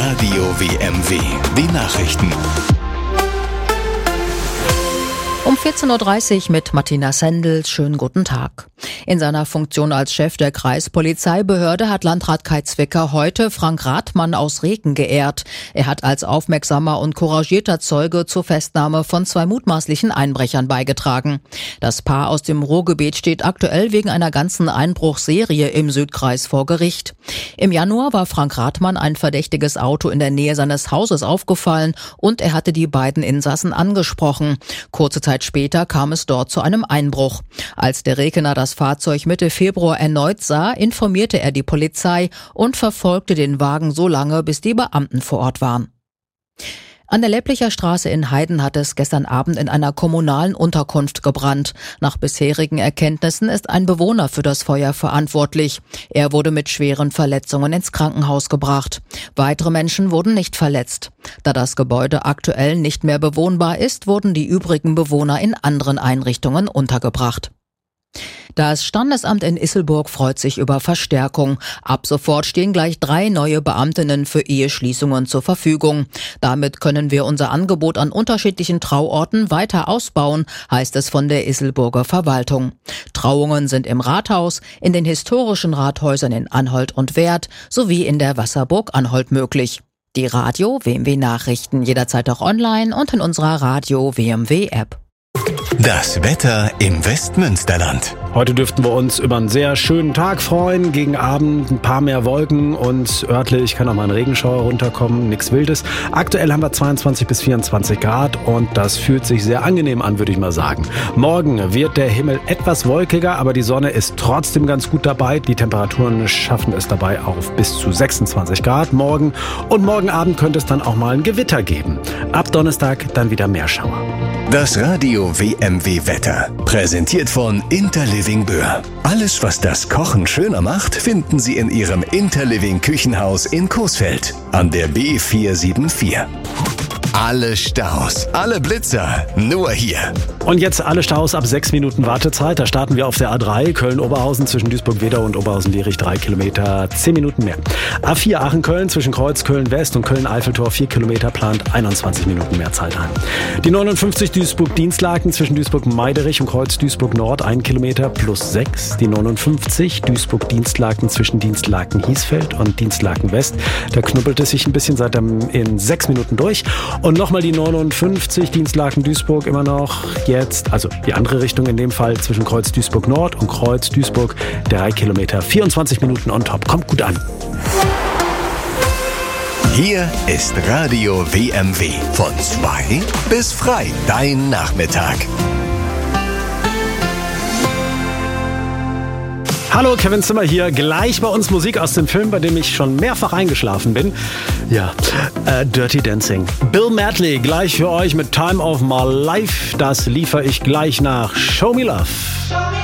Radio WMW. Die Nachrichten. Um 14.30 Uhr mit Martina Sendel. Schönen guten Tag. In seiner Funktion als Chef der Kreispolizeibehörde hat Landrat Kai Zwicker heute Frank Rathmann aus Reken geehrt. Er hat als aufmerksamer und couragierter Zeuge zur Festnahme von 2 mutmaßlichen Einbrechern beigetragen. Das Paar aus dem Ruhrgebiet steht aktuell wegen einer ganzen Einbruchsserie im Südkreis vor Gericht. Im Januar war Frank Rathmann ein verdächtiges Auto in der Nähe seines Hauses aufgefallen und er hatte die beiden Insassen angesprochen. Kurze Zeit später kam es dort zu einem Einbruch. Als der Rekener das Fahrzeug Mitte Februar erneut sah, informierte er die Polizei und verfolgte den Wagen so lange, bis die Beamten vor Ort waren. An der Lepplicher Straße in Heiden hat es gestern Abend in einer kommunalen Unterkunft gebrannt. Nach bisherigen Erkenntnissen ist ein Bewohner für das Feuer verantwortlich. Er wurde mit schweren Verletzungen ins Krankenhaus gebracht. Weitere Menschen wurden nicht verletzt. Da das Gebäude aktuell nicht mehr bewohnbar ist, wurden die übrigen Bewohner in anderen Einrichtungen untergebracht. Das Standesamt in Isselburg freut sich über Verstärkung. Ab sofort stehen gleich 3 neue Beamtinnen für Eheschließungen zur Verfügung. Damit können wir unser Angebot an unterschiedlichen Trauorten weiter ausbauen, heißt es von der Isselburger Verwaltung. Trauungen sind im Rathaus, in den historischen Rathäusern in Anholt und Werth sowie in der Wasserburg Anholt möglich. Die Radio WMW Nachrichten jederzeit auch online und in unserer Radio WMW App. Das Wetter im Westmünsterland. Heute dürften wir uns über einen sehr schönen Tag freuen. Gegen Abend ein paar mehr Wolken und örtlich kann auch mal ein Regenschauer runterkommen. Nichts Wildes. Aktuell haben wir 22 bis 24 Grad und das fühlt sich sehr angenehm an, würde ich mal sagen. Morgen wird der Himmel etwas wolkiger, aber die Sonne ist trotzdem ganz gut dabei. Die Temperaturen schaffen es dabei auf bis zu 26 Grad morgen. Und morgen Abend könnte es dann auch mal ein Gewitter geben. Ab Donnerstag dann wieder mehr Schauer. Das Radio WMW Wetter. Präsentiert von Interliving Böhr. Alles, was das Kochen schöner macht, finden Sie in Ihrem Interliving Küchenhaus in Coesfeld an der B474. Alle Staus, alle Blitzer, nur hier. Und jetzt alle Staus ab 6 Minuten Wartezeit. Da starten wir auf der A3 Köln-Oberhausen zwischen Duisburg-Wedau und Oberhausen-Lierich 3 Kilometer, 10 Minuten mehr. A4 Aachen-Köln zwischen Kreuz Köln-West und Köln-Eiffeltor 4 Kilometer plant 21 Minuten mehr Zeit ein. Die 59 Duisburg-Dienstlaken zwischen Duisburg-Meiderich und Kreuz Duisburg-Nord 1 Kilometer plus 6. Die 59 Duisburg-Dienstlaken zwischen Dienstlaken-Hiesfeld und Dienstlaken-West. Da knubbelt es sich ein bisschen seit in 6 Minuten durch. Und nochmal die 59 Dienstlaken-Duisburg immer noch jetzt, also die andere Richtung in dem Fall, zwischen Kreuz Duisburg-Nord und Kreuz Duisburg 3 Kilometer, 24 Minuten on top. Kommt gut an. Hier ist Radio WMW. Von 2 bis frei. Dein Nachmittag. Hallo, Kevin Zimmer hier. Gleich bei uns Musik aus dem Film, bei dem ich schon mehrfach eingeschlafen bin. Ja, Dirty Dancing. Bill Medley gleich für euch mit Time of My Life. Das liefere ich gleich nach Show Me Love.